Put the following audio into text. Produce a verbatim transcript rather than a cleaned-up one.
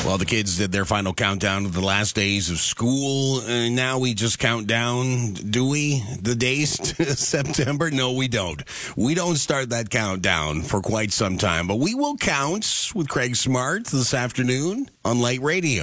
Well, the kids did their final countdown of the last days of school, and now we just count down, do we, the days to September? No, we don't. We don't start that countdown for quite some time, but we will count with Craig Smart this afternoon on Light Radio.